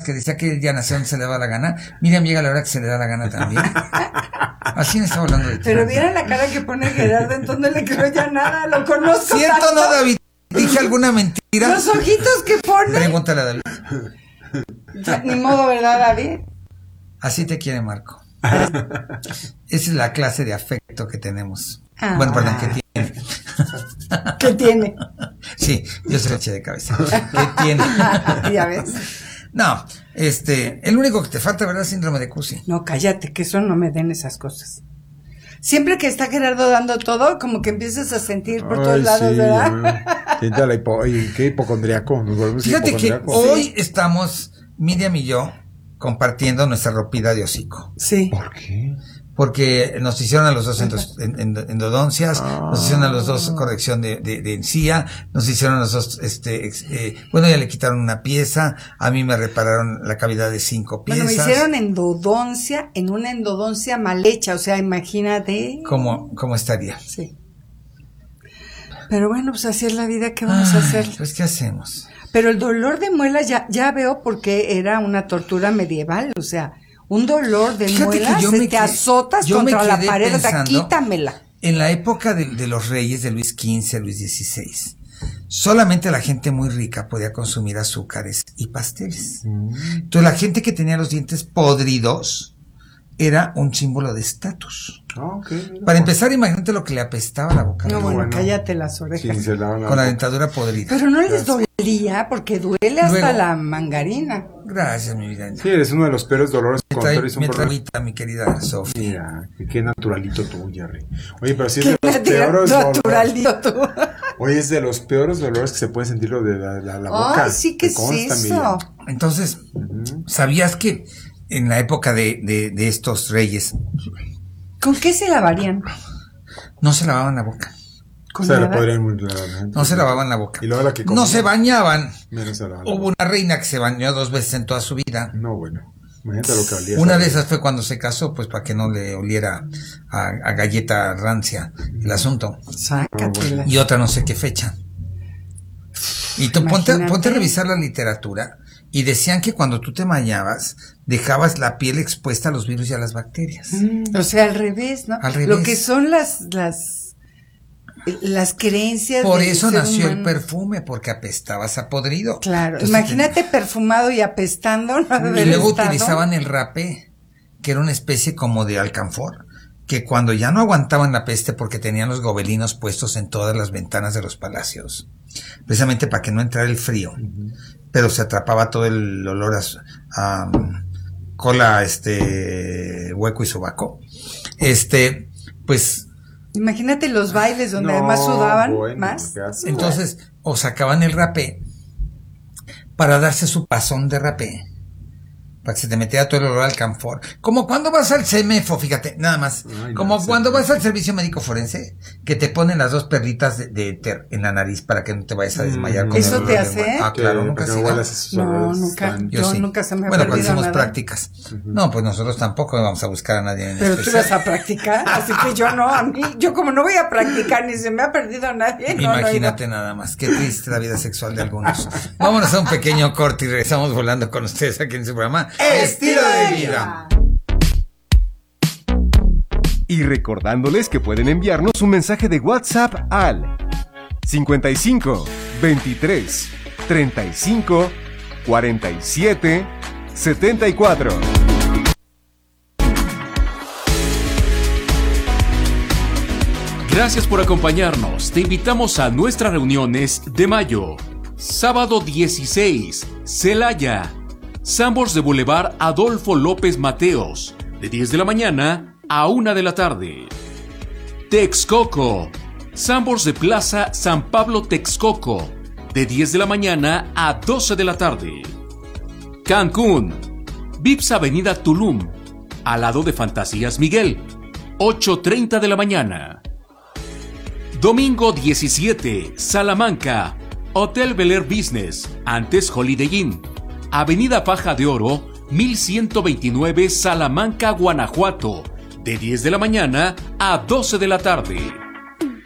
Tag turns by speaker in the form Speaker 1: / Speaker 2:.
Speaker 1: que decía que ella nació donde se le daba la gana, Miriam llega a la hora que se le da la gana también. Así me estaba hablando de ti.
Speaker 2: Pero vieron la cara que pone Gerardo, entonces no le creo ya nada, lo conozco.
Speaker 1: ¿Cierto
Speaker 2: tanto.
Speaker 1: no, David? ¿Dije alguna mentira?
Speaker 2: Los ojitos que pone.
Speaker 1: Pregúntale a David.
Speaker 2: Ya, ni modo, ¿verdad, David?
Speaker 1: Así te quiere Marco. Esa es la clase de afecto que tenemos. Bueno, perdón, que tiene.
Speaker 2: ¿Qué tiene?
Speaker 1: Sí, yo se lo eché de cabeza. ¿Qué tiene?
Speaker 2: Ya ves.
Speaker 1: No, el único que te falta, ¿verdad? Síndrome de Cusi.
Speaker 2: No, cállate, que eso no me den esas cosas. Siempre que está Gerardo dando todo, como que empiezas a sentir por todos lados, ¿verdad?
Speaker 3: Siente qué hipocondriaco.
Speaker 1: Fíjate que hoy estamos, Miriam y yo, compartiendo nuestra ropita de hocico.
Speaker 2: Sí.
Speaker 3: ¿Por qué?
Speaker 1: Porque nos hicieron a los dos endodoncias, nos hicieron a los dos corrección de encía, nos hicieron a los dos, bueno, ya le quitaron una pieza, a mí me repararon la cavidad de 5 piezas.
Speaker 2: Bueno, me hicieron endodoncia en una endodoncia mal hecha, o sea, imagínate.
Speaker 1: ¿Cómo estaría?
Speaker 2: Sí. Pero bueno, pues así es la vida, ¿qué vamos a hacer?
Speaker 1: Pues, ¿qué hacemos?
Speaker 2: Pero el dolor de muelas ya veo por qué era una tortura medieval, o sea, un dolor de muelas, te azotas contra la pared, o sea, quítamela.
Speaker 1: En la época de los reyes de Luis XV, Luis XVI, solamente la gente muy rica podía consumir azúcares y pasteles. Entonces la gente que tenía los dientes podridos era un símbolo de estatus. Para empezar, imagínate lo que le apestaba la boca.
Speaker 2: No, bueno, cállate las orejas.
Speaker 3: Sí,
Speaker 1: con la dentadura podrida.
Speaker 2: Pero no les dolía, porque duele hasta la mangarina.
Speaker 1: Gracias, mi vida.
Speaker 3: Sí, eres uno de los peores dolores con
Speaker 1: me tramita, mi querida Sofía.
Speaker 3: Mira, qué naturalito tú, Jerry. Oye, pero sí es
Speaker 2: de
Speaker 3: los peores
Speaker 2: naturalito tú.
Speaker 3: Oye, es de los peores dolores que se puede sentir lo de la boca.
Speaker 2: Ay, sí, ¿qué es eso?
Speaker 1: Entonces, ¿sabías que en la época de estos reyes,
Speaker 2: ¿con qué se lavarían?
Speaker 1: No se lavaban la boca. No se lavaban la boca.
Speaker 3: ¿Y luego la que comían?
Speaker 1: No se bañaban.
Speaker 3: Hubo
Speaker 1: una reina que se bañó 2 veces en toda su vida.
Speaker 3: No, bueno. Imagínate lo que olía.
Speaker 1: Una de esas fue cuando se casó, pues para que no le oliera a galleta rancia el asunto.
Speaker 2: Sácatela.
Speaker 1: Y otra no sé qué fecha. Y tú ponte a revisar la literatura. Y decían que cuando tú te bañabas, dejabas la piel expuesta a los virus y a las bacterias.
Speaker 2: O sea, al revés, ¿no?
Speaker 1: Al revés.
Speaker 2: Lo que son las creencias.
Speaker 1: Por eso nació el perfume, porque apestabas a podrido.
Speaker 2: Claro. Entonces, imagínate perfumado y apestando.
Speaker 1: Y luego utilizaban el rapé, que era una especie como de alcanfor, que cuando ya no aguantaban la peste porque tenían los gobelinos puestos en todas las ventanas de los palacios, precisamente para que no entrara el frío. Pero se atrapaba todo el olor a cola, hueco y sobaco. Pues.
Speaker 2: Imagínate los bailes donde además sudaban más.
Speaker 1: Entonces, o sacaban el rapé para darse su pasón de rapé, para que se te metiera todo el olor al alcanfor. Como cuando vas al CEMEFO, fíjate, nada más. Cuando vas al servicio médico forense, que te ponen las 2 perlitas de éter en la nariz para que no te vayas a desmayar. Con
Speaker 2: ¿Eso te hace?
Speaker 1: Claro, nunca se
Speaker 2: No, nunca. Yo nunca se me ha perdido
Speaker 1: cuando hacemos
Speaker 2: nada.
Speaker 1: prácticas. No, pues nosotros tampoco vamos a buscar a nadie en
Speaker 2: Pero
Speaker 1: especial.
Speaker 2: tú vas a practicar, así que yo no, a mí, yo como no voy a practicar ni se me ha perdido nadie.
Speaker 1: Imagínate nada más, qué triste la vida sexual de algunos. Vámonos a un pequeño corte y regresamos volando con ustedes aquí en su programa Estilo de Vida.
Speaker 4: Y recordándoles que pueden enviarnos un mensaje de WhatsApp al 55 23 35 47 74.
Speaker 5: Gracias por acompañarnos. Te invitamos a nuestras reuniones de mayo. Sábado 16, Celaya. Sambors de Boulevard Adolfo López Mateos, de 10 de la mañana a 1 de la tarde. Texcoco. Sambors de Plaza San Pablo Texcoco, de 10 de la mañana a 12 de la tarde. Cancún. Vips Avenida Tulum, al lado de Fantasías Miguel, 8:30 de la mañana. Domingo 17, Salamanca. Hotel Bel Air Business, antes Holiday Inn, Avenida Faja de Oro, 1129, Salamanca, Guanajuato, de 10 de la mañana a 12 de la tarde.